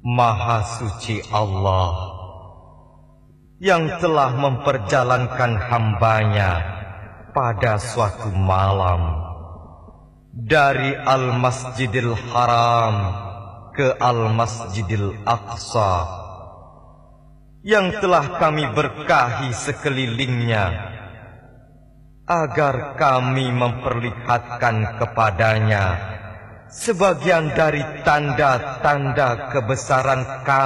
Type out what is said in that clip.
Maha suci Allah yang telah memperjalankan hambanya pada suatu malam dari Al-Masjidil Haram ke Al-Masjidil Aqsa, yang telah kami berkahi sekelilingnya agar kami memperlihatkan kepadanya sebagian dari tanda-tanda kebesaran kami